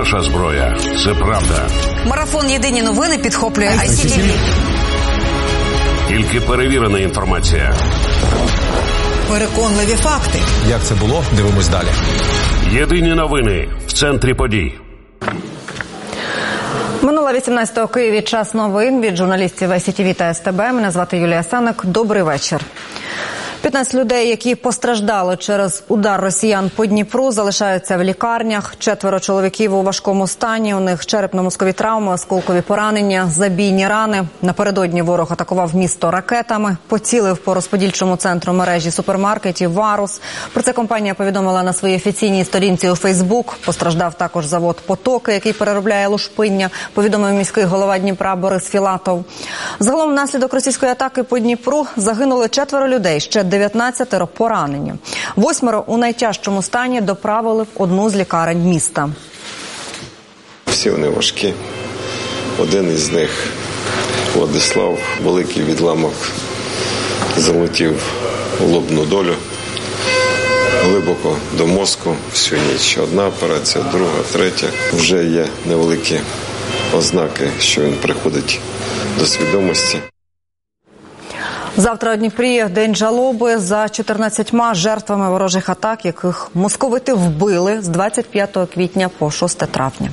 наша зброя. Це правда. Марафон «Єдині новини» підхоплює ICTV. Тільки перевірена інформація. Переконливі факти. Як це було? Дивимось далі. Єдині новини в центрі подій. Минула 18-го в Києві час новин від журналістів ICTV та СТБ. Мене звати Юлія Саник. Добрий вечір. 15 людей, які постраждали через удар росіян по Дніпру, залишаються в лікарнях. 4 чоловіків у важкому стані. У них черепно-мозкові травми, осколкові поранення, забійні рани. Напередодні ворог атакував місто ракетами, поцілив по розподільчому центру мережі супермаркетів «Варус». Про це компанія повідомила на своїй офіційній сторінці у Фейсбук. Постраждав також завод «Потоки», який переробляє лушпиння, повідомив міський голова Дніпра Борис Філатов. Загалом внаслідок російської атаки по Дніпру загинули 4 людей, ще 19 поранені. 8 у найтяжчому стані доправили в одну з лікарень міста. Всі вони важкі. Один із них, Владислав, великий відламок залетів у лобну долю, глибоко до мозку, всю ніч. Одна операція, друга, третя. Вже є невеликі ознаки, що він приходить до свідомості. Завтра у Дніпрі день жалоби за 14 жертвами ворожих атак, яких московити вбили з 25 квітня по 6 травня.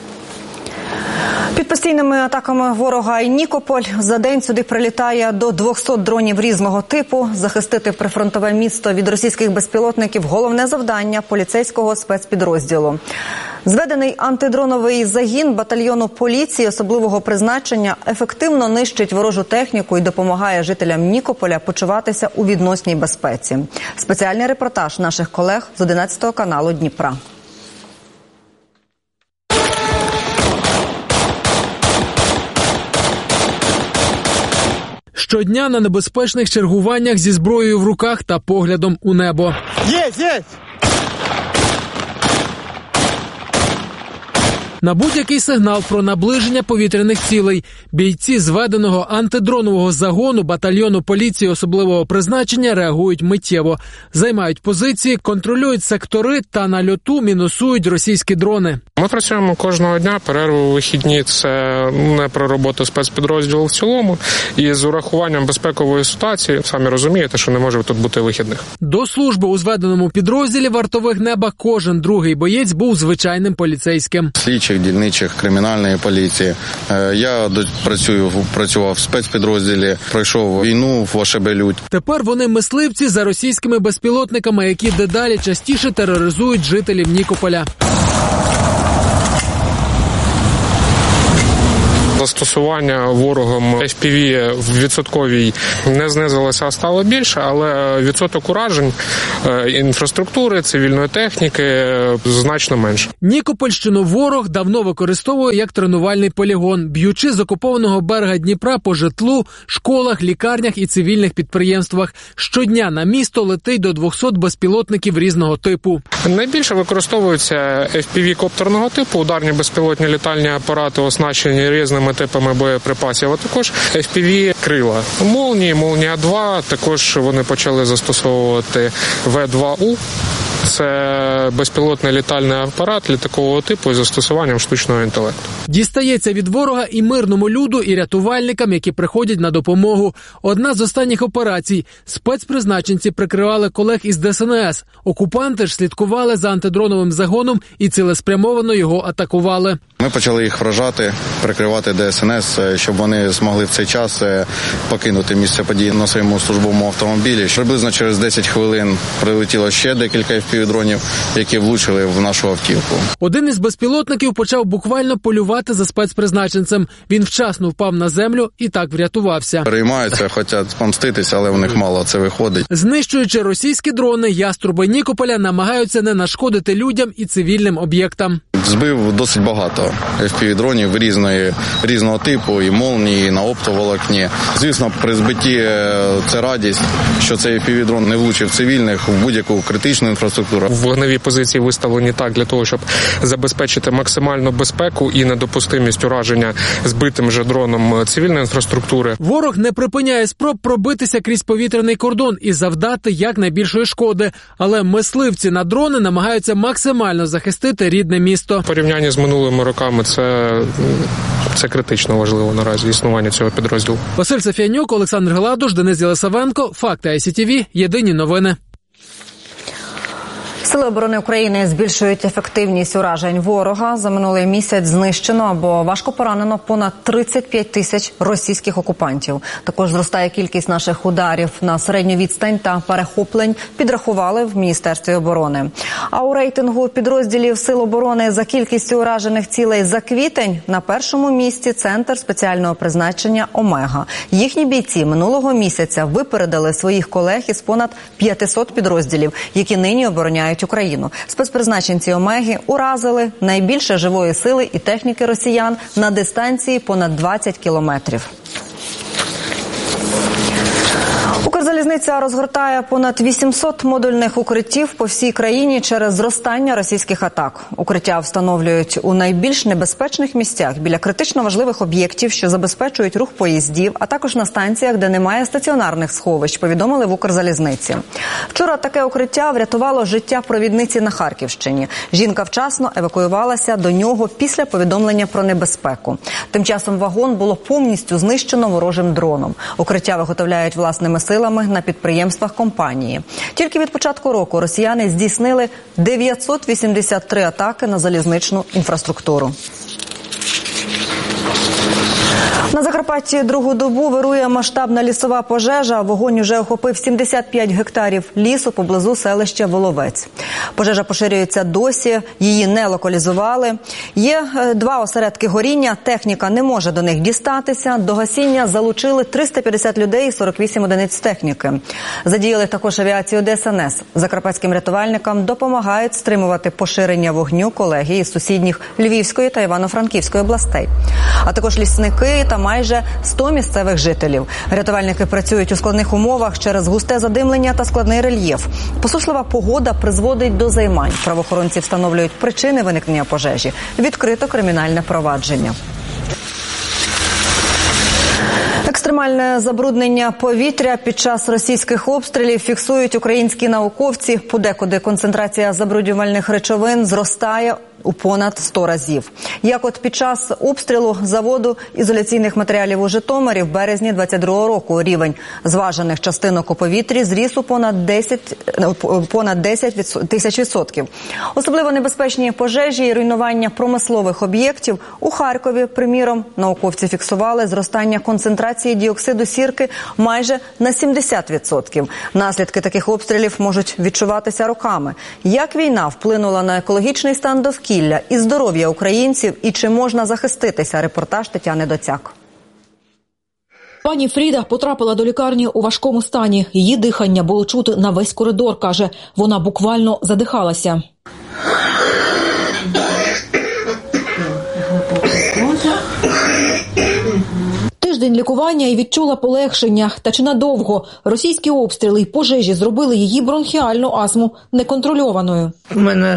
Під постійними атаками ворога і Нікополь за день сюди прилітає до 200 дронів різного типу. Захистити прифронтове місто від російських безпілотників – головне завдання поліцейського спецпідрозділу. Зведений антидроновий загін батальйону поліції особливого призначення ефективно нищить ворожу техніку і допомагає жителям Нікополя почуватися у відносній безпеці. Спеціальний репортаж наших колег з 11 каналу Дніпра. Щодня на небезпечних чергуваннях зі зброєю в руках та поглядом у небо. Єсть! На будь-який сигнал про наближення повітряних цілей бійці зведеного антидронового загону батальйону поліції особливого призначення реагують миттєво. Займають позиції, контролюють сектори та на льоту мінусують російські дрони. Ми працюємо кожного дня, перерви у вихідні – це не про роботу спецпідрозділу в цілому. І з урахуванням безпекової ситуації, самі розумієте, що не може тут бути вихідних. До служби у зведеному підрозділі вартових неба кожен другий боєць був звичайним поліцейським. Слідчих, дільничих, кримінальної поліції. Я працював в спецпідрозділі, пройшов війну в Ошебелють. Тепер вони мисливці за російськими безпілотниками, які дедалі частіше тероризують жителів Нікополя. Застосування ворогом FPV в відсотковій не знизилося, а стало більше, але відсоток уражень інфраструктури, цивільної техніки значно менше. Нікопольщину ворог давно використовує як тренувальний полігон, б'ючи з окупованого берега Дніпра по житлу, школах, лікарнях і цивільних підприємствах. Щодня на місто летить до 200 безпілотників різного типу. Найбільше використовуються FPV-коптерного типу, ударні безпілотні літальні апарати, оснащені різними типами боєприпасів, а також FPV-крила. Молнії, Молнія-2, також вони почали застосовувати В-2У. Це безпілотний літальний апарат літакового типу із застосуванням штучного інтелекту. Дістається від ворога і мирному люду, і рятувальникам, які приходять на допомогу. Одна з останніх операцій. Спецпризначенці прикривали колег із ДСНС. Окупанти ж слідкували за антидроновим загоном і цілеспрямовано його атакували. Ми почали їх вражати, прикривати ДСНС, щоб вони змогли в цей час покинути місце події на своєму службовому автомобілі. Приблизно через 10 хвилин прилетіло ще декілька FPV-дронів, які влучили в нашу автівку. Один із безпілотників почав буквально полювати за спецпризначенцем. Він вчасно впав на землю і так врятувався. Переймаються, хочуть помститися, але в них мало це виходить. Знищуючи російські дрони, яструби Нікополя намагаються не нашкодити людям і цивільним об'єктам. Збив досить багато FPV-дронів різного типу, і молнії, і на оптоволокні. Звісно, при збитті це радість, що цей FPV-дрон не влучив цивільних в будь-яку критичну інфраструктуру. Вогневі позиції виставлені так для того, щоб забезпечити максимальну безпеку і недопустимість ураження збитим же дроном цивільної інфраструктури. Ворог не припиняє спроб пробитися крізь повітряний кордон і завдати якнайбільшої шкоди. Але мисливці на дрони намагаються максимально захистити рідне місто. місто. В порівнянні з минулими роками це критично важливо наразі, існування цього підрозділу. Василь Сафіянюк, Олександр Гладуш, Денис Єлисавенко. Факти ICTV. Єдині новини. Сили оборони України збільшують ефективність уражень ворога. За минулий місяць знищено або важко поранено понад 35 тисяч російських окупантів. Також зростає кількість наших ударів на середню відстань та перехоплень, підрахували в Міністерстві оборони. А у рейтингу підрозділів Сил оборони за кількістю уражених цілей за квітень на першому місці Центр спеціального призначення «Омега». Їхні бійці минулого місяця випередили своїх колег із понад 500 підрозділів, які нині обороняють Україну. Спецпризначенці «Омеги» уразили найбільше живої сили і техніки росіян на дистанції понад 20 кілометрів. Укрзалізниця розгортає понад 800 модульних укриттів по всій країні через зростання російських атак. Укриття встановлюють у найбільш небезпечних місцях біля критично важливих об'єктів, що забезпечують рух поїздів, а також на станціях, де немає стаціонарних сховищ, повідомили в Укрзалізниці. Вчора таке укриття врятувало життя провідниці на Харківщині. Жінка вчасно евакуювалася до нього після повідомлення про небезпеку. Тим часом вагон було повністю знищено ворожим дроном. Укриття виготовляють власними силами на підприємствах компанії. Тільки від початку року росіяни здійснили 983 атаки на залізничну інфраструктуру. На Закарпатті другу добу вирує масштабна лісова пожежа. Вогонь уже охопив 75 гектарів лісу поблизу селища Воловець. Пожежа поширюється досі, її не локалізували. Є 2 осередки горіння, техніка не може до них дістатися. До гасіння залучили 350 людей і 48 одиниць техніки. Задіяли також авіацію ДСНС. Закарпатським рятувальникам допомагають стримувати поширення вогню колеги із сусідніх Львівської та Івано-Франківської областей. А також лісники та майже 100 місцевих жителів. Рятувальники працюють у складних умовах через густе задимлення та складний рельєф. Посушлива погода призводить до займань. Правоохоронці встановлюють причини виникнення пожежі. Відкрито кримінальне провадження. Екстремальне забруднення повітря під час російських обстрілів фіксують українські науковці. Подекуди концентрація забруднювальних речовин зростає у понад 100 разів. Як от під час обстрілу заводу ізоляційних матеріалів у Житомирі в березні 22-го року рівень зважених частинок у повітрі зріс у понад 10 тисяч відсотків. Особливо небезпечні пожежі і руйнування промислових об'єктів у Харкові, приміром, науковці фіксували зростання концентрації діоксиду сірки майже на 70%. Наслідки таких обстрілів можуть відчуватися роками. Як війна вплинула на екологічний стан довкілля і здоров'я українців, і чи можна захиститися? Репортаж Тетяни Доцяк. Пані Фріда потрапила до лікарні у важкому стані. Її дихання було чути на весь коридор, каже. Вона буквально задихалася. Тиждень лікування і відчула полегшення. Та чи надовго? Російські обстріли й пожежі зробили її бронхіальну астму неконтрольованою. У мене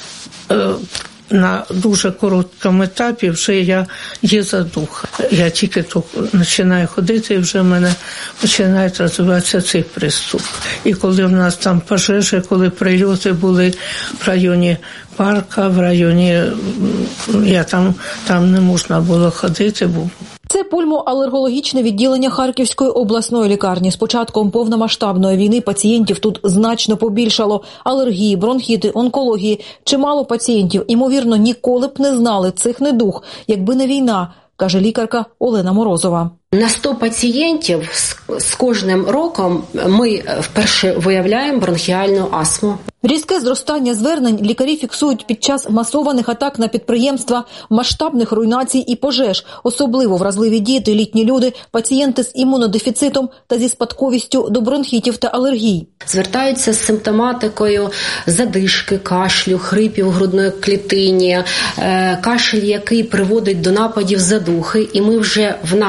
на дуже короткому етапі вже є задуха. Я тільки починаю ходити, і вже в мене починає розвиватися цей приступ. І коли в нас там пожежі, коли прильоти були в районі парка, в районі, там не можна було ходити, Це пульмоалергологічне відділення Харківської обласної лікарні. З початком повномасштабної війни пацієнтів тут значно побільшало. Алергії, бронхіти, онкології. Чимало пацієнтів, ймовірно, ніколи б не знали цих недуг, якби не війна, каже лікарка Олена Морозова. На 100 пацієнтів з кожним роком ми вперше виявляємо бронхіальну астму. Різке зростання звернень лікарі фіксують під час масованих атак на підприємства, масштабних руйнацій і пожеж. Особливо вразливі діти, літні люди, пацієнти з імунодефіцитом та зі спадковістю до бронхітів та алергій. Звертаються з симптоматикою задишки, кашлю, хрипів у грудної клітині, кашель, який приводить до нападів задухи. І ми вже в нашому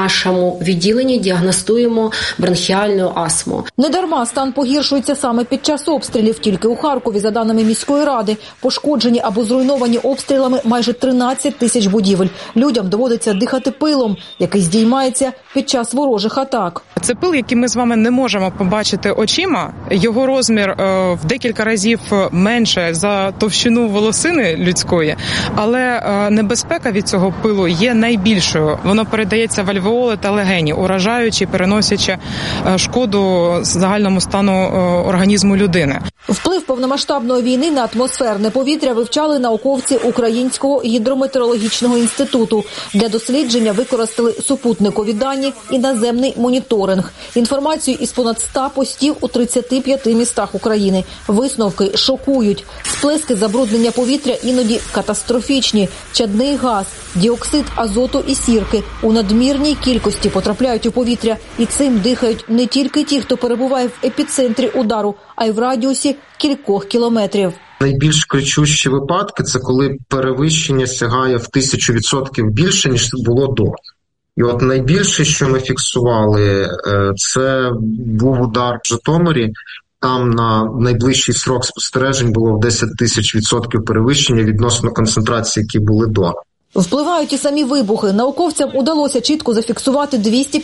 кожному відділенні діагностуємо бронхіальну астму. Недарма стан погіршується саме під час обстрілів. Тільки у Харкові, за даними міської ради, пошкоджені або зруйновані обстрілами майже 13 тисяч будівель. Людям доводиться дихати пилом, який здіймається під час ворожих атак. Це пил, який ми з вами не можемо побачити очима. Його розмір в декілька разів менше за товщину волосини людської, але небезпека від цього пилу є найбільшою. Воно передається в альвеоли та легені, уражаючи, переносячи шкоду загальному стану організму людини. Вплив повномасштабної війни на атмосферне повітря вивчали науковці Українського гідрометеорологічного інституту. Для дослідження використали супутникові дані і наземний моніторинг. Інформацію із понад 100 постів у 35 містах України. Висновки шокують. Сплески забруднення повітря іноді катастрофічні. Чадний газ, діоксид азоту і сірки у надмірній кількості потрапляють у повітря. І цим дихають не тільки ті, хто перебуває в епіцентрі удару, а й в радіусі кількох кілометрів. Найбільш кричущі випадки – це коли перевищення сягає в 1000% більше, ніж було до. І от найбільше, що ми фіксували, це був удар в Житомирі. Там на найближчий срок спостережень було в 10 000% перевищення відносно концентрації, які були до. Впливають і самі вибухи. Науковцям удалося чітко зафіксувати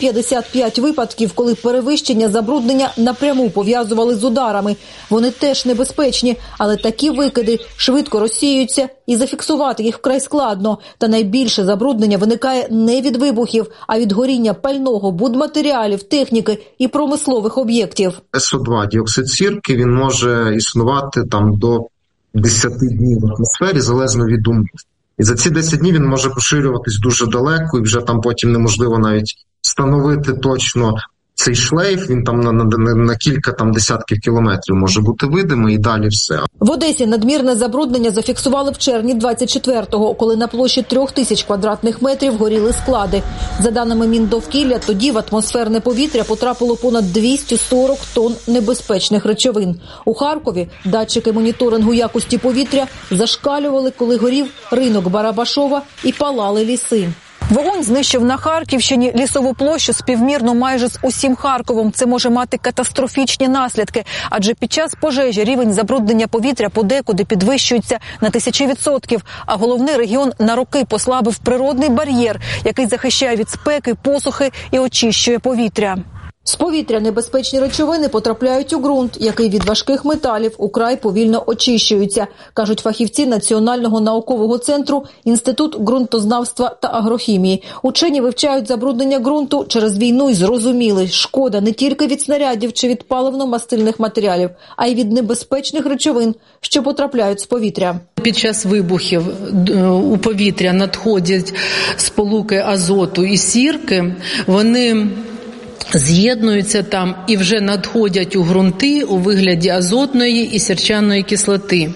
255 випадків, коли перевищення забруднення напряму пов'язували з ударами. Вони теж небезпечні, але такі викиди швидко розсіюються і зафіксувати їх вкрай складно. Та найбільше забруднення виникає не від вибухів, а від горіння пального, будматеріалів, техніки і промислових об'єктів. СО2, діоксид сірки, він може існувати там до 10 днів в атмосфері, залежно від умов. І за ці 10 днів він може поширюватись дуже далеко, і вже там потім неможливо навіть встановити точно цей шлейф, він там на кілька десятків кілометрів може бути видимий, і далі все. В Одесі надмірне забруднення зафіксували в червні 24-го, коли на площі 3000 квадратних метрів горіли склади. За даними Міндовкілля, тоді в атмосферне повітря потрапило понад 240 тонн небезпечних речовин. У Харкові датчики моніторингу якості повітря зашкалювали, коли горів ринок Барабашова і палали ліси. Вогонь знищив на Харківщині лісову площу співмірно майже з усім Харковом. Це може мати катастрофічні наслідки, адже під час пожежі рівень забруднення повітря подекуди підвищується на 1000%, а головний регіон на роки послабив природний бар'єр, який захищає від спеки, посухи і очищує повітря. З повітря небезпечні речовини потрапляють у ґрунт, який від важких металів украй повільно очищується, кажуть фахівці Національного наукового центру Інститут ґрунтознавства та агрохімії. Учені вивчають забруднення ґрунту через війну і зрозуміли, шкода не тільки від снарядів чи від паливно-мастильних матеріалів, а й від небезпечних речовин, що потрапляють з повітря. Під час вибухів у повітря надходять сполуки азоту і сірки, вони з'єднуються там і вже надходять у ґрунти у вигляді азотної і сірчаної кислоти.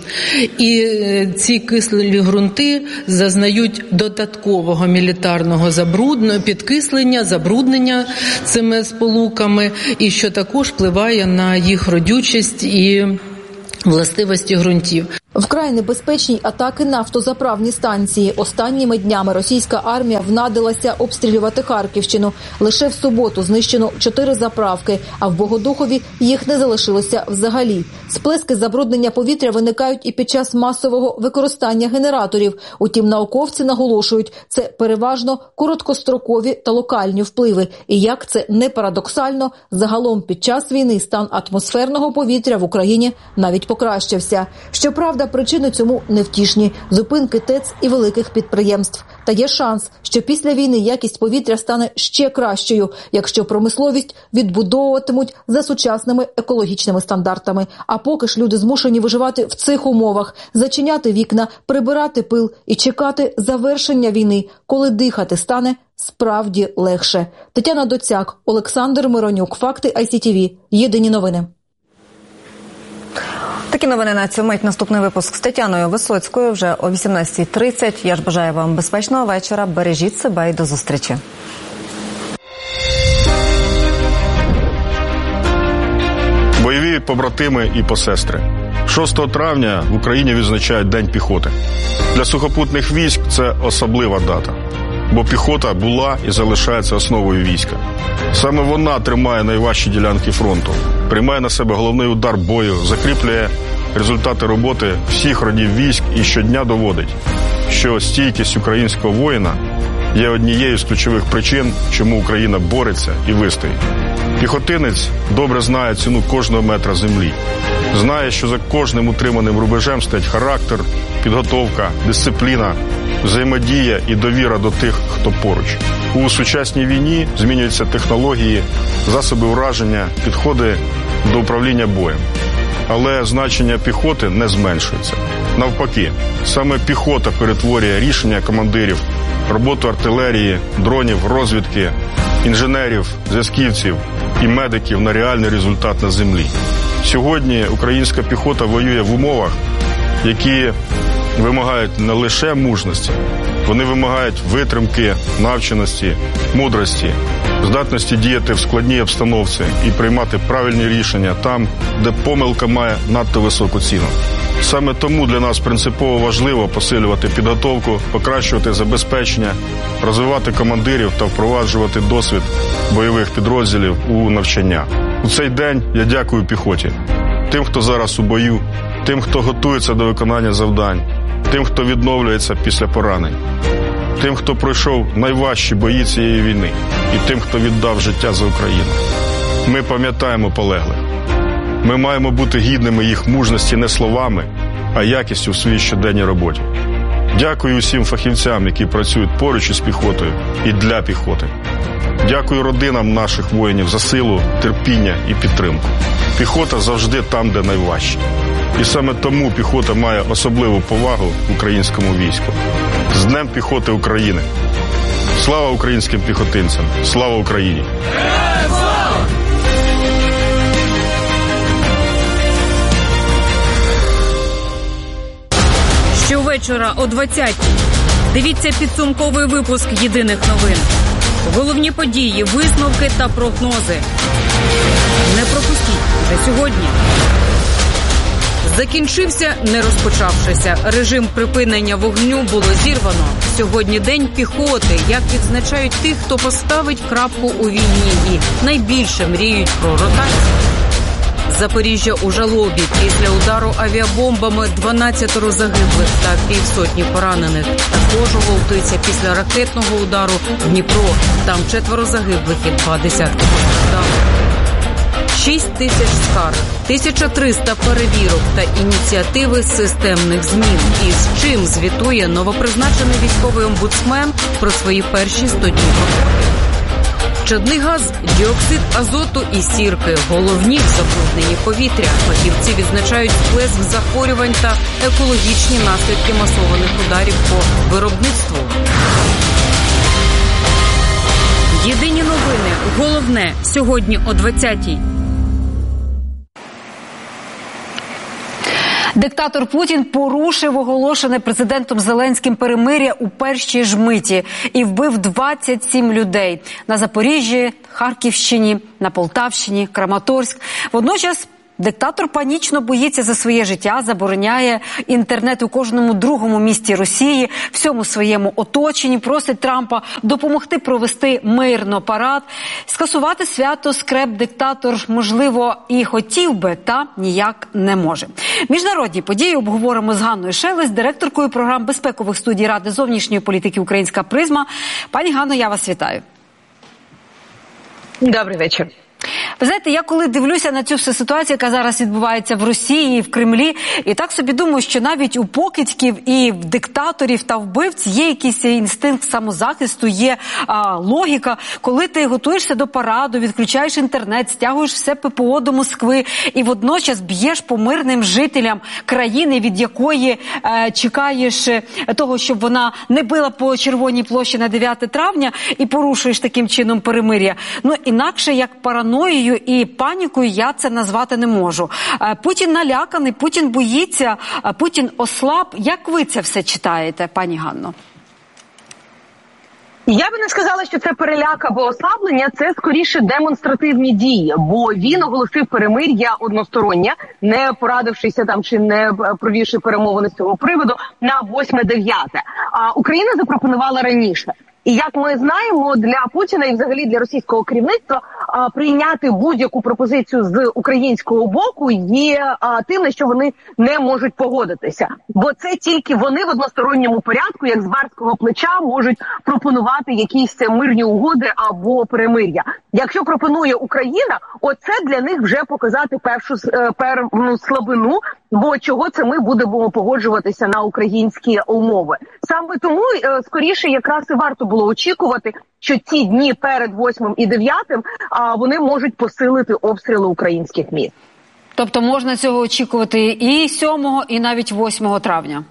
І ці кислі ґрунти зазнають додаткового мілітарного підкислення, забруднення цими сполуками, і що також впливає на їх родючість і властивості ґрунтів. Вкрай небезпечні атаки на автозаправні станції. Останніми днями російська армія внадилася обстрілювати Харківщину. Лише в суботу знищено 4 заправки, а в Богодухові їх не залишилося взагалі. Сплески забруднення повітря виникають і під час масового використання генераторів. Утім, науковці наголошують, це переважно короткострокові та локальні впливи. І як це не парадоксально, загалом під час війни стан атмосферного повітря в Україні навіть покращився. Щоправда, причини цьому невтішні – зупинки ТЕЦ і великих підприємств. Та є шанс, що після війни якість повітря стане ще кращою, якщо промисловість відбудовуватимуть за сучасними екологічними стандартами. А поки ж люди змушені виживати в цих умовах, зачиняти вікна, прибирати пил і чекати завершення війни, коли дихати стане справді легше. Тетяна Доцяк, Олександр Миронюк, Факти ICTV. Єдині новини. Такі новини на цю мить. Наступний випуск з Тетяною Висоцькою вже о 18:30. Я ж бажаю вам безпечного вечора. Бережіть себе і до зустрічі. Бойові побратими і посестри. 6 травня в Україні відзначають День піхоти. Для сухопутних військ це особлива дата. бо піхота була і залишається основою війська. Саме вона тримає найважчі ділянки фронту, приймає на себе головний удар бою, закріплює результати роботи всіх родів військ і щодня доводить, що стійкість українського воїна є однією з ключових причин, чому Україна бореться і вистоїть. Піхотинець добре знає ціну кожного метра землі. Знає, що за кожним утриманим рубежем стоять характер, підготовка, дисципліна, взаємодія і довіра до тих, хто поруч. У сучасній війні змінюються технології, засоби ураження, підходи до управління боєм. Але значення піхоти не зменшується. Навпаки, саме піхота перетворює рішення командирів, роботу артилерії, дронів, розвідки, інженерів, зв'язківців і медиків на реальний результат на землі. Сьогодні українська піхота воює в умовах, які вимагають не лише мужності, вони вимагають витримки, навченості, мудрості, здатності діяти в складній обстановці і приймати правильні рішення там, де помилка має надто високу ціну. Саме тому для нас принципово важливо посилювати підготовку, покращувати забезпечення, розвивати командирів та впроваджувати досвід бойових підрозділів у навчання. У цей день я дякую піхоті, тим, хто зараз у бою, тим, хто готується до виконання завдань, тим, хто відновлюється після поранень, тим, хто пройшов найважчі бої цієї війни і тим, хто віддав життя за Україну. Ми пам'ятаємо полеглих. Ми маємо бути гідними їх мужності не словами, а якістю в своїй щоденній роботі. Дякую усім фахівцям, які працюють поруч із піхотою і для піхоти. Дякую родинам наших воїнів за силу, терпіння і підтримку. Піхота завжди там, де найважче. І саме тому піхота має особливу повагу в українському війську. З Днем піхоти України! Слава українським піхотинцям! Слава Україні! Щовечора о 20-й. Дивіться підсумковий випуск єдиних новин. Головні події, висновки та прогнози. Не пропустіть вже сьогодні. Закінчився, не розпочавшися. Режим припинення вогню було зірвано. Сьогодні день піхоти, як відзначають тих, хто поставить крапку у війні і найбільше мріють про ротацію. Запоріжжя у жалобі. Після удару авіабомбами 12 загиблих та півсотні поранених. Також оговтується після ракетного удару Дніпро. Там 4 загиблих і 20 постраждалих. 6 тисяч скарг, 1300 перевірок та ініціативи системних змін. І з чим звітує новопризначений військовий омбудсмен про свої перші 100 днів роботи. Чадний газ, діоксид азоту і сірки – головні в забрудненні повітря. Фахівці відзначають сплеск захворювань та екологічні наслідки масованих ударів по виробництву. Єдині новини. Головне сьогодні о 20-й. Диктатор Путін порушив оголошене президентом Зеленським перемир'я у першій ж миті і вбив 27 людей на Запоріжжі, Харківщині, на Полтавщині, Краматорськ. Водночас диктатор панічно боїться за своє життя, забороняє інтернет у кожному другому місті Росії, всьому своєму оточенні, просить Трампа допомогти провести мирно парад. Скасувати свято скреп-диктатор, можливо, і хотів би, та ніяк не може. Міжнародні події обговоримо з Ганною Шелест, директоркою програм безпекових студій Ради зовнішньої політики «Українська призма». Пані Ганно, я вас вітаю. Добрий вечір. Ви знаєте, я коли дивлюся на цю всю ситуацію, яка зараз відбувається в Росії, в Кремлі, і так собі думаю, що навіть у покидьків і в диктаторів та вбивць є якийсь інстинкт самозахисту, є логіка. Коли ти готуєшся до параду, відключаєш інтернет, стягуєш все ППО до Москви і водночас б'єш по мирним жителям країни, від якої чекаєш того, щоб вона не била по Червоній площі на 9 травня і порушуєш таким чином перемир'я. Ну, інакше як параноєю і панікою я це назвати не можу. Путін наляканий, Путін боїться, Путін ослаб. Як ви це все читаєте, пані Ганно? Я би не сказала, що це переляк або ослаблення, це скоріше демонстративні дії, бо він оголосив перемир'я одностороннє, не порадившися там чи не провівши перемовини з цього приводу на 8-9. А Україна запропонувала раніше. І як ми знаємо, для Путіна і взагалі для російського керівництва прийняти будь-яку пропозицію з українського боку є тим, на що вони не можуть погодитися. Бо це тільки вони в односторонньому порядку, як з барського плеча, можуть пропонувати якісь мирні угоди або перемир'я. Якщо пропонує Україна, оце для них вже показати певну слабину, бо чого це ми будемо погоджуватися на українські умови. Саме тому, скоріше, якраз і варто було очікувати, що ці дні перед 8 і 9 вони можуть посилити обстріли українських міст. Тобто можна цього очікувати і 7, і навіть 8 травня?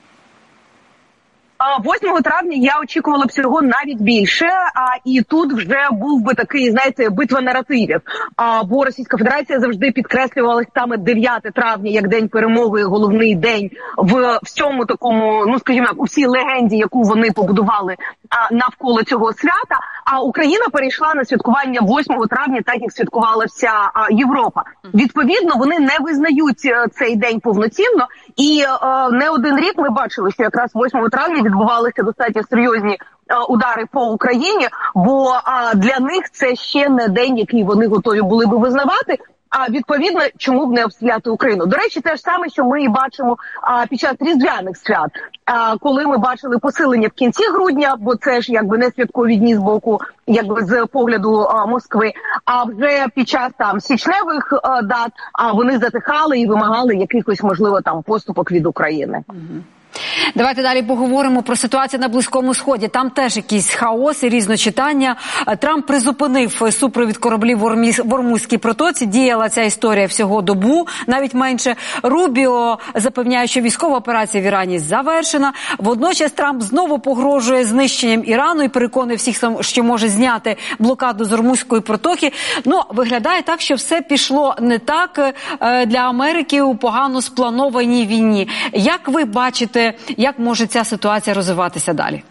8 травня я очікувала б цього навіть більше, і тут вже був би такий, знаєте, битва наративів. Бо Російська Федерація завжди підкреслювала саме 9 травня як день перемоги, головний день в всьому такому, ну скажімо так, у всій легенді, яку вони побудували навколо цього свята. А Україна перейшла на святкування 8 травня, так як святкувала вся Європа. Відповідно, вони не визнають цей день повноцінно, і не один рік ми бачили, що якраз 8 травня відбувалися достатньо серйозні удари по Україні, бо для них це ще не день, який вони готові були би визнавати. А відповідно, чому б не обстріляти Україну? До речі, те ж саме, що ми і бачимо під час різдвяних свят, коли ми бачили посилення в кінці грудня, бо це ж якби не святкові дні з боку, якби з погляду Москви, а вже під час там січневих дат вони затихали і вимагали якихось, можливо, там поступок від України. Давайте далі поговоримо про ситуацію на Близькому Сході. Там теж якийсь хаос і різночитання. Трамп призупинив супровід кораблів в Ормузькій протоці. Діяла ця історія всього добу, навіть менше. Рубіо запевняє, що військова операція в Ірані завершена. Водночас Трамп знову погрожує знищенням Ірану і переконує всіх, що може зняти блокаду з Ормузької протоки. Ну, виглядає так, що все пішло не так для Америки у погано спланованій війні. Як ви бачите, як може ця ситуація розвиватися далі?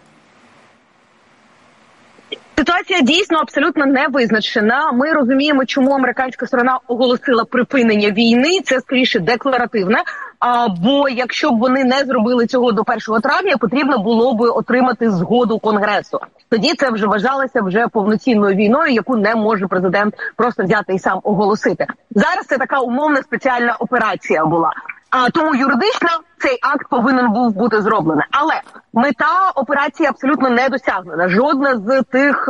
Ситуація дійсно абсолютно не визначена. Ми розуміємо, чому американська сторона оголосила припинення війни. Це скоріше декларативне. Бо якщо б вони не зробили цього до 1 травня, потрібно було б отримати згоду Конгресу. Тоді це вже вважалося вже повноцінною війною, яку не може президент просто взяти і сам оголосити. Зараз це така умовна спеціальна операція була. Тому юридично цей акт повинен був бути зроблений. Але мета операції абсолютно не досягнена. Жодна з тих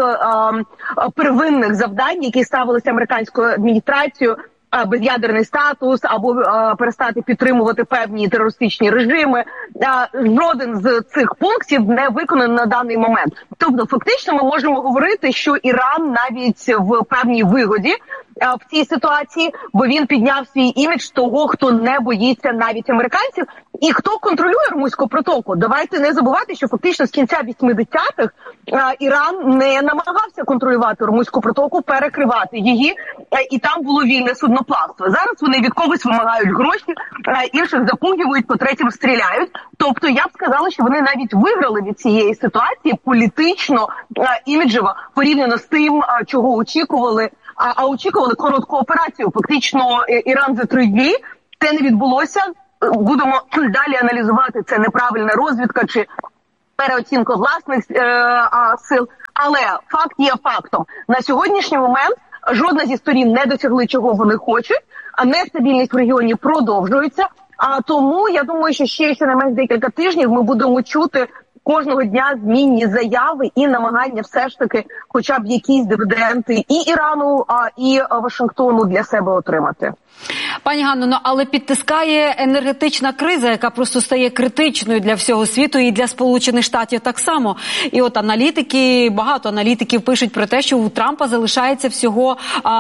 первинних завдань, які ставилися американською адміністрацією, без'ядерний статус або перестати підтримувати певні терористичні режими, жоден з цих пунктів не виконаний на даний момент. Тобто, фактично, ми можемо говорити, що Іран навіть в певній вигоді в цій ситуації, бо він підняв свій імідж того, хто не боїться навіть американців, і хто контролює Ормузьку протоку. Давайте не забувати, що фактично з кінця 80-х Іран не намагався контролювати Ормузьку протоку, перекривати її, і там було вільне судноплавство. Зараз вони від когось вимагають гроші, інших запугивають, по третім стріляють. Тобто я б сказала, що вони навіть виграли від цієї ситуації політично, іміджево, порівняно з тим, чого очікували. А очікували коротку операцію. Фактично Іран за 3 дні. Це не відбулося. Будемо далі аналізувати, це неправильна розвідка чи переоцінка власних сил. Але факт є фактом. На сьогоднішній момент жодна зі сторін не досягли, чого вони хочуть, а нестабільність в регіоні продовжується. А тому, я думаю, що ще щонайменш декілька тижнів ми будемо чути кожного дня змінні заяви і намагання все ж таки хоча б якісь дивіденди і Ірану, і Вашингтону для себе отримати. Пані Ганно, але підтискає енергетична криза, яка просто стає критичною для всього світу і для Сполучених Штатів так само. І от багато аналітиків пишуть про те, що у Трампа залишається всього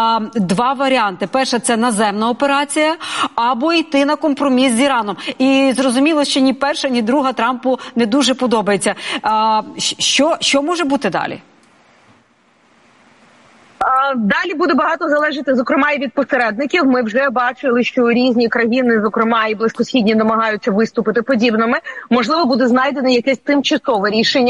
2 варіанти. Перше – це наземна операція, або йти на компроміс з Іраном. І зрозуміло, що ні перша, ні друга Трампу не дуже подобається. Що може бути далі? Далі буде багато залежати, зокрема, і від посередників. Ми вже бачили, що різні країни, зокрема і близькосхідні, намагаються виступити подібними. Можливо, буде знайдено якесь тимчасове рішення.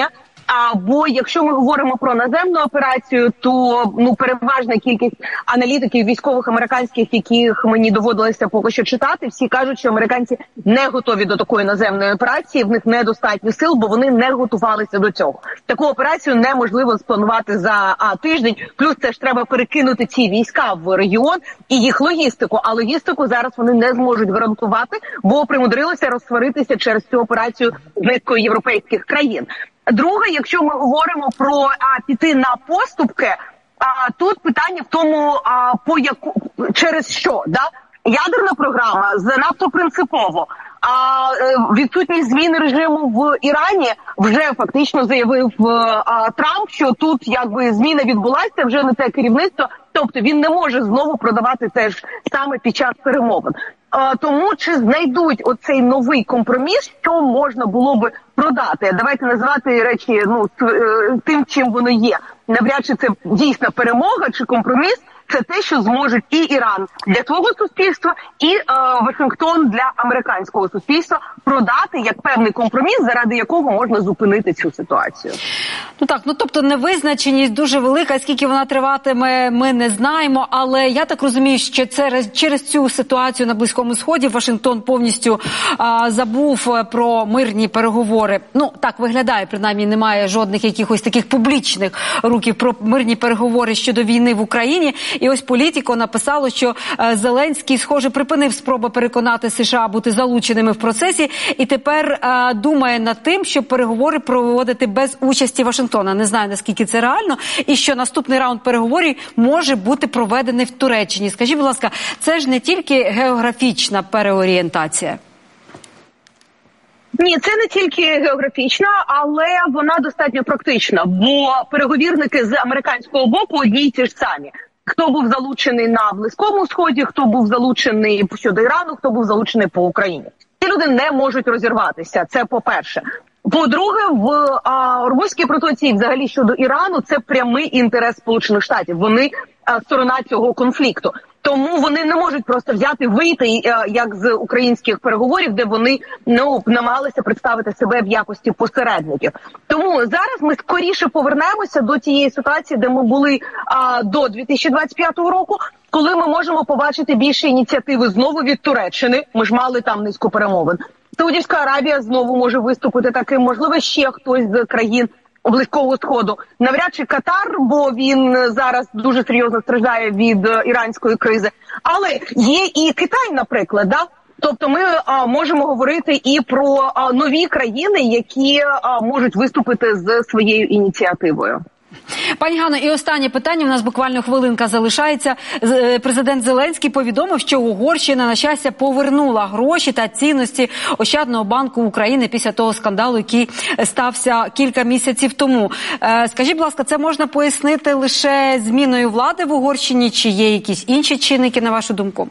Бо якщо ми говоримо про наземну операцію, то переважна кількість аналітиків військових американських, яких мені доводилося поки що читати, всі кажуть, що американці не готові до такої наземної операції, в них недостатньо сил, бо вони не готувалися до цього. Таку операцію неможливо спланувати за тиждень, плюс це ж треба перекинути ці війська в регіон і їх логістику, а логістику зараз вони не зможуть гарантувати, бо примудрилися розсваритися через цю операцію з низкою європейських країн. Друге, якщо ми говоримо про піти на поступки, тут питання в тому, через що, да? Ядерна програма занадто принципово. Відсутність зміни режиму в Ірані вже фактично заявив Трамп, що тут якби зміна відбулася, вже не те керівництво, тобто він не може знову продавати теж саме під час перемовин. Тому чи знайдуть оцей новий компроміс, що можна було би продати? Давайте називати речі тим, чим воно є. Навряд чи це дійсна перемога чи компроміс. Це те, що зможуть і Іран для свого суспільства, і Вашингтон для американського суспільства продати як певний компроміс, заради якого можна зупинити цю ситуацію. Тобто невизначеність дуже велика, скільки вона триватиме, ми не знаємо, але я так розумію, що через цю ситуацію на Близькому Сході Вашингтон повністю забув про мирні переговори. Так виглядає, принаймні немає жодних якихось таких публічних рухів про мирні переговори щодо війни в Україні. І ось Політіко написало, що Зеленський, схоже, припинив спроби переконати США бути залученими в процесі і тепер думає над тим, щоб переговори проводити без участі Вашингтона. Не знаю, наскільки це реально, і що наступний раунд переговорів може бути проведений в Туреччині. Скажіть, будь ласка, це ж не тільки географічна переорієнтація? Ні, це не тільки географічна, але вона достатньо практична, бо переговірники з американського боку одні й ті ж самі. Хто був залучений на Близькому Сході, хто був залучений щодо Ірану, хто був залучений по Україні. Ці люди не можуть розірватися, це по-перше. По-друге, в Ормузькій протоці і взагалі щодо Ірану це прямий інтерес Сполучених Штатів. Вони сторона цього конфлікту. Тому вони не можуть просто взяти, вийти, як з українських переговорів, де вони намагалися представити себе в якості посередників. Тому зараз ми скоріше повернемося до тієї ситуації, де ми були до 2025 року, коли ми можемо побачити більше ініціативи знову від Туреччини. Ми ж мали там низку перемовин. Саудівська Аравія знову може виступити таким, можливо, ще хтось з країн Близького Сходу. Навряд чи Катар, бо він зараз дуже серйозно страждає від іранської кризи. Але є і Китай, наприклад, да? Тобто ми можемо говорити і про нові країни, які можуть виступити з своєю ініціативою. Пані Ганно, і останнє питання, у нас буквально хвилинка залишається. Президент Зеленський повідомив, що Угорщина, на щастя, повернула гроші та цінності Ощадного банку України після того скандалу, який стався кілька місяців тому. Скажіть, будь ласка, це можна пояснити лише зміною влади в Угорщині, чи є якісь інші чинники, на вашу думку?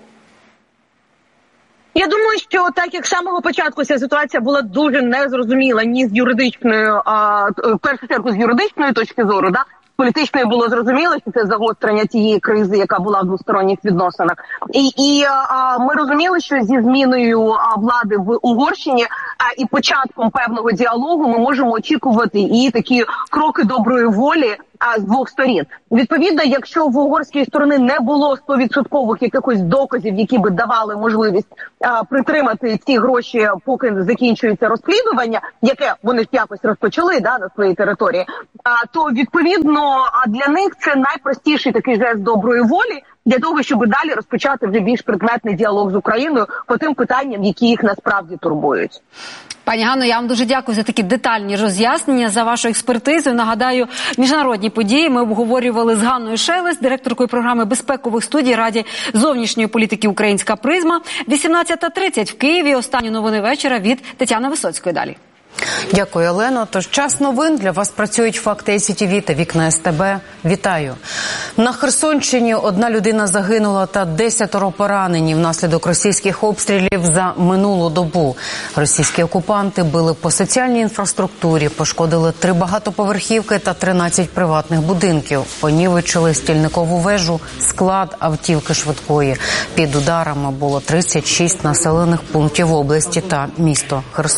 Я думаю, що так як з самого початку ця ситуація була дуже незрозуміла ні з юридичної, в першу чергу з юридичної точки зору, да, політичної було зрозуміло, що це загострення тієї кризи, яка була в двосторонніх відносинах. І ми розуміли, що зі зміною влади в Угорщині і початком певного діалогу ми можемо очікувати і такі кроки доброї волі з двох сторін. Відповідно, якщо в угорській сторони не було 100% якихось доказів, які би давали можливість притримати ці гроші, поки закінчується розслідування, яке вони ж якось розпочали на своїй території, то відповідно для них це найпростіший такий жест доброї волі для того, щоб далі розпочати вже більш предметний діалог з Україною по тим питанням, які їх насправді турбують. Пані Ганно, я вам дуже дякую за такі детальні роз'яснення, за вашу експертизу. Нагадаю, міжнародні події ми обговорювали з Ганною Шелест, директоркою програми безпекових студій Раді зовнішньої політики «Українська призма». 18:30 в Києві. Останні новини вечора від Тетяни Висоцької. Далі. Дякую, Олено. Тож час новин. Для вас працюють «Факти СІТВ» та «Вікна СТБ». Вітаю. На Херсонщині 1 людина загинула та 10 поранені внаслідок російських обстрілів за минулу добу. Російські окупанти били по соціальній інфраструктурі, пошкодили 3 багатоповерхівки та 13 приватних будинків. Понівечили стільникову вежу, склад, автівки швидкої. Під ударами було 36 населених пунктів області та місто Херсон.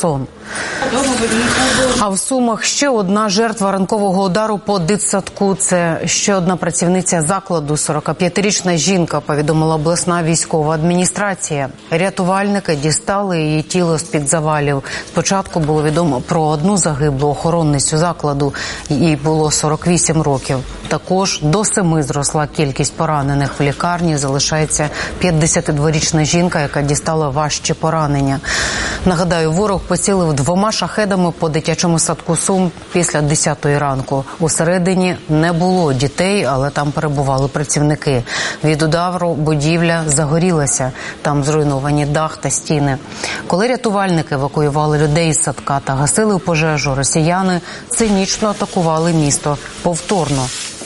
А в Сумах ще одна жертва ранкового удару по дитсадку. Це ще одна працівниця закладу, 45-річна жінка, повідомила обласна військова адміністрація. Рятувальники дістали її тіло з-під завалів. Спочатку було відомо про одну загиблу охоронницю закладу. Їй було 48 років. Також до 7 зросла кількість поранених. В лікарні залишається 52-річна жінка, яка дістала важчі поранення. Нагадаю, ворог поцілив 2 шахедами по дитячому садку Сум після 10-ї ранку. Усередині не було дітей, але там перебували працівники. Від удару будівля загорілася. Там зруйновані дах та стіни. Коли рятувальники евакуювали людей із садка та гасили пожежу, росіяни цинічно атакували місто повторно.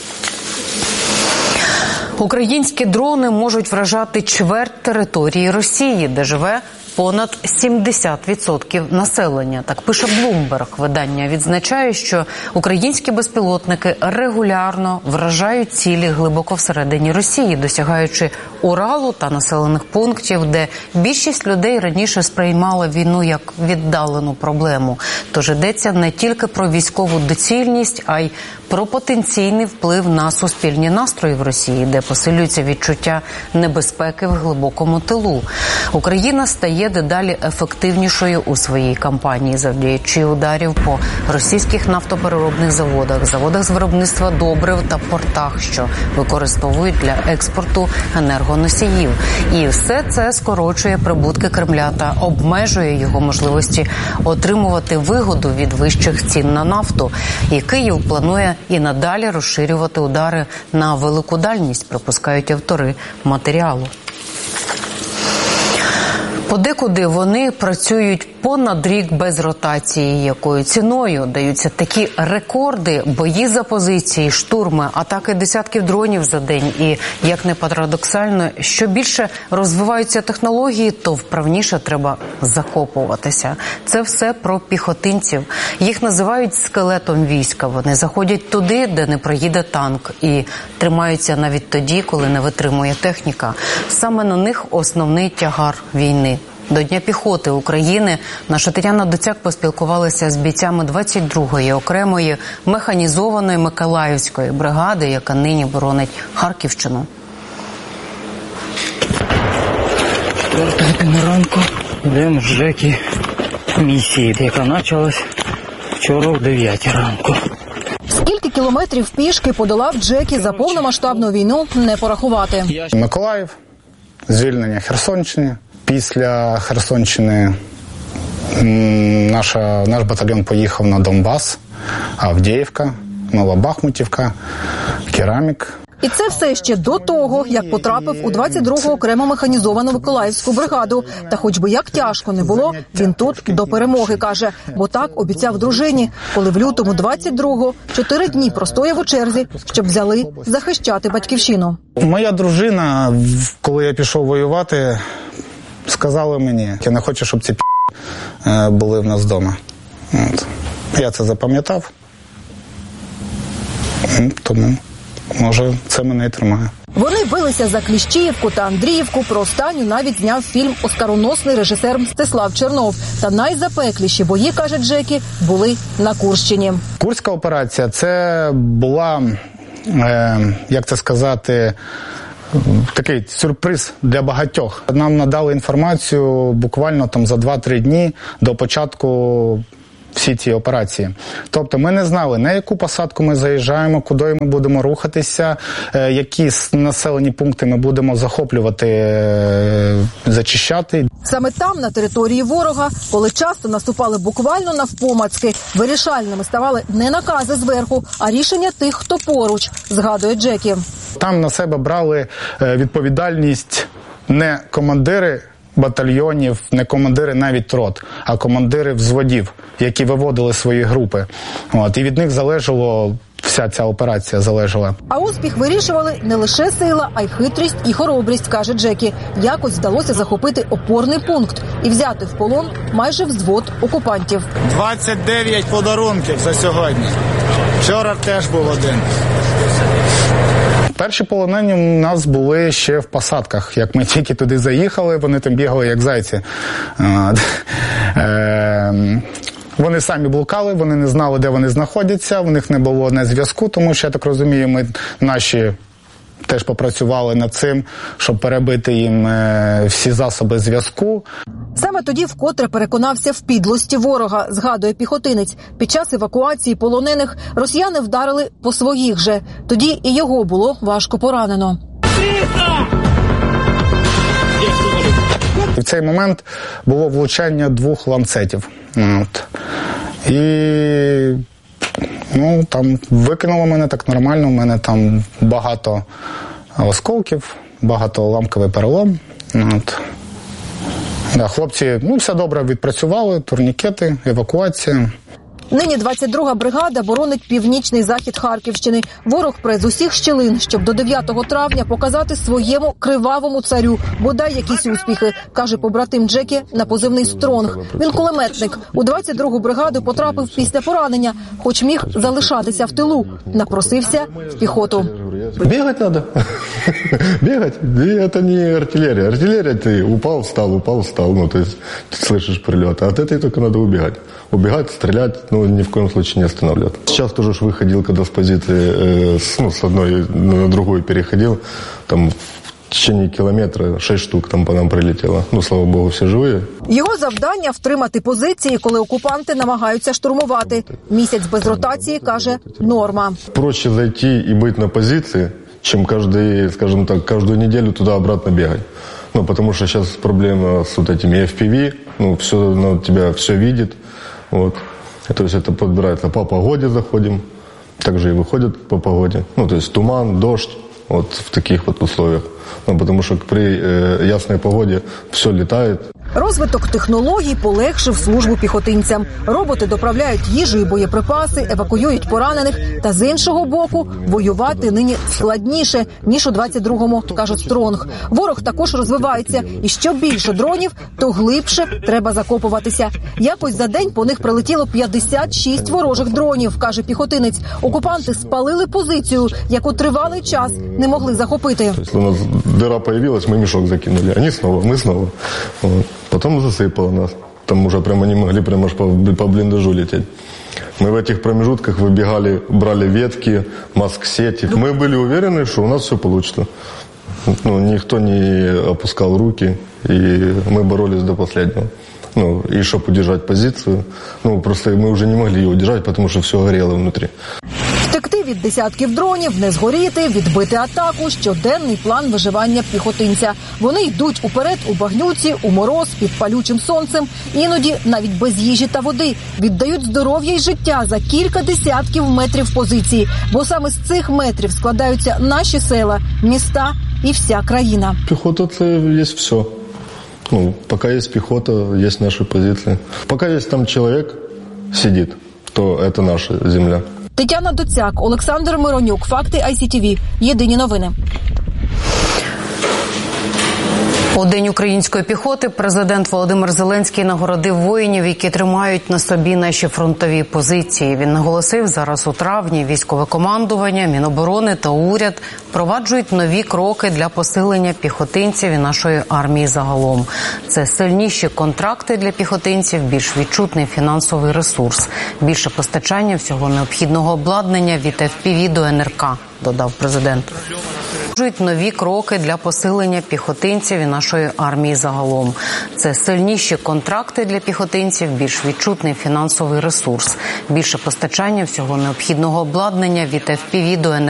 Українські дрони можуть вражати чверть території Росії, де живе понад 70% населення. Так пише Bloomberg. Видання відзначає, що українські безпілотники регулярно вражають цілі глибоко всередині Росії, досягаючи Уралу та населених пунктів, де більшість людей раніше сприймала війну як віддалену проблему. Тож йдеться не тільки про військову доцільність, а й про потенційний вплив на суспільні настрої в Росії, де посилюється відчуття небезпеки в глибокому тилу. Україна стає дедалі ефективнішою у своїй кампанії, завдяючи ударів по російських нафтопереробних заводах, заводах з виробництва добрив та портах, що використовують для експорту енергоносіїв. І все це скорочує прибутки Кремля та обмежує його можливості отримувати вигоду від вищих цін на нафту. І Київ планує і надалі розширювати удари на велику дальність, припускають автори матеріалу. Подекуди вони працюють понад рік без ротації. Якою ціною даються такі рекорди, бої за позиції, штурми, атаки десятків дронів за день. І, як не парадоксально, що більше розвиваються технології, то вправніше треба закопуватися. Це все про піхотинців. Їх називають скелетом війська. Вони заходять туди, де не проїде танк. І тримаються навіть тоді, коли не витримує техніка. Саме на них основний тягар війни. До Дня піхоти України наша Тетяна Доцяк поспілкувалася з бійцями 22-ї окремої механізованої Миколаївської бригади, яка нині боронить Харківщину. 4 години ранку йдемо з Жеки місії, яка почалась вчора в 9 ранку. Скільки кілометрів пішки подолав Джекі за повномасштабну війну, не порахувати. Миколаїв, звільнення Херсонщини. Після Херсонщини наш батальйон поїхав на Донбас, Авдіївка, Новобахмутівка, Керамік. І це все ще до того, як потрапив у 22-го окрему механізовану Миколаївську бригаду. Та хоч би як тяжко не було, він тут до перемоги, каже. Бо так обіцяв дружині, коли в лютому 22-го 4 дні простояв у черзі, щоб взяли захищати батьківщину. Моя дружина, коли я пішов воювати, сказала мені, я не хочу, щоб ці були в нас вдома. Я це запам'ятав, тому, може, це мене і тримає. Вони билися за Кліщіївку та Андріївку. Про останню навіть зняв фільм оскароносний режисер Мстислав Чернов. Та найзапекліші бої, каже Джекі, були на Курщині. Курська операція – це була, як це сказати, такий сюрприз для багатьох. Нам надали інформацію буквально там за 2-3 дні до початку всі ці операції. Тобто ми не знали, на яку посадку ми заїжджаємо, куди ми будемо рухатися, які населені пункти ми будемо захоплювати, зачищати. Саме там, на території ворога, коли часто наступали буквально навпомацьки, вирішальними ставали не накази зверху, а рішення тих, хто поруч, згадує Джекі. Там на себе брали відповідальність не командири батальйонів, не командири навіть рот, а командири взводів, які виводили свої групи. І від них залежало, вся ця операція залежала. А успіх вирішували не лише сила, а й хитрість і хоробрість, каже Джекі. Якось вдалося захопити опорний пункт і взяти в полон майже взвод окупантів. 29 подарунків за сьогодні. Вчора теж був один. Перші полонені у нас були ще в посадках. Як ми тільки туди заїхали, вони там бігали як зайці. Вони самі блукали, вони не знали, де вони знаходяться, у них не було ні зв'язку, тому що, я так розумію, ми наші теж попрацювали над цим, щоб перебити їм всі засоби зв'язку. Саме тоді вкотре переконався в підлості ворога, згадує піхотинець. Під час евакуації полонених росіяни вдарили по своїх же. Тоді і його було важко поранено. І в цей момент було влучання 2 ланцетів. І там викинуло мене так нормально, у мене там багато осколків, багато ламковий перелом. Хлопці, все добре відпрацювали, турнікети, евакуація. Нині 22-га бригада боронить північний захід Харківщини. Ворог пре з усіх щілин, щоб до 9 травня показати своєму кривавому царю бодай якісь успіхи, каже побратим Джекі на позивний «Стронг». Він кулеметник. У 22-гу бригаду потрапив після поранення, хоч міг залишатися в тилу. Напросився в піхоту. Бегать надо. Бегать. Это не артиллерия. Артиллерия ты упал, встал. То есть ты слышишь прилет. А от этой только надо убегать. Убегать, стрелять, ни в коем случае не останавливаться. Сейчас тоже выходил, когда с позиции с одной на другую переходил, там в течение кілометра 6 штук там по нам прилетело. Слава Богу, всі живі. Його завдання – втримати позиції, коли окупанти намагаються штурмувати. Місяць без ротації, каже, норма. Проще зайти и быть на позиции, чем каждую неделю туда-обратно бегать. Потому что сейчас проблема с вот этими FPV, все на тебя все видит. То есть это подбирается по погоде заходим, также и выходят по погоде. То есть туман, дождь, в таких условиях. Потому что при ясной погоде все летает. Розвиток технологій полегшив службу піхотинцям. Роботи доправляють їжу і боєприпаси, евакуюють поранених. Та з іншого боку, воювати нині складніше, ніж у 22-му, каже Стронг. Ворог також розвивається. І що більше дронів, то глибше треба закопуватися. Якось за день по них прилетіло 56 ворожих дронів, каже піхотинець. Окупанти спалили позицію, яку тривалий час не могли захопити. У нас дыра появилась, мы мешок закинули. Они снова, мы снова. Потом засыпало нас. Там уже прямо не могли прямо по блиндажу лететь. Мы в этих промежутках выбегали, брали ветки, маск-сети. Мы были уверены, что у нас все получится. Никто не опускал руки, и мы боролись до последнего. И чтобы удержать позицию. Просто мы уже не могли ее удержать, потому что все горело внутри. Втекти від десятків дронів, не згоріти, відбити атаку – щоденний план виживання піхотинця. Вони йдуть уперед у багнюці, у мороз, під палючим сонцем, іноді навіть без їжі та води. Віддають здоров'я й життя за кілька десятків метрів позиції. Бо саме з цих метрів складаються наші села, міста і вся країна. Піхота – це є все. Пока есть пехота, есть наши позиции. Пока есть там человек сидит, то это наша земля. Тетяна Доцяк, Олександр Миронюк. Факти ICTV. Єдині новини. У День української піхоти президент Володимир Зеленський нагородив воїнів, які тримають на собі наші фронтові позиції. Він наголосив, зараз у травні військове командування, Міноборони та уряд впроваджують нові кроки для посилення піхотинців і нашої армії загалом. Це сильніші контракти для піхотинців, більш відчутний фінансовий ресурс, більше постачання всього необхідного обладнання від FPV до НРК, додав президент. Нові кроки для посилення піхотинців і нашої армії загалом. Це сильніші контракти для піхотинців, більш відчутний фінансовий ресурс, більше постачання всього необхідного обладнання від FPV до НРК.